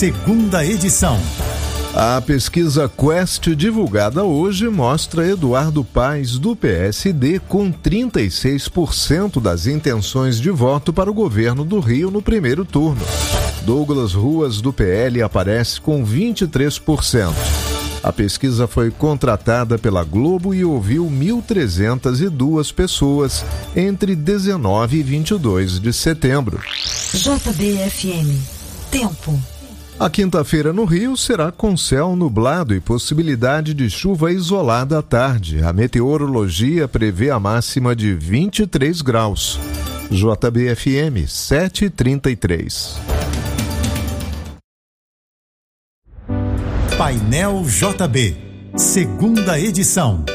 segunda edição. A pesquisa Quest divulgada hoje mostra Eduardo Paes, do PSD, com 36% das intenções de voto para o governo do Rio no primeiro turno. Douglas Ruas, do PL, aparece com 23%. A pesquisa foi contratada pela Globo e ouviu 1.302 pessoas entre 19 e 22 de setembro. JBFM. Tempo. A quinta-feira no Rio será com céu nublado e possibilidade de chuva isolada à tarde. A meteorologia prevê a máxima de 23 graus. JBFM 7h33. Painel JB, segunda edição.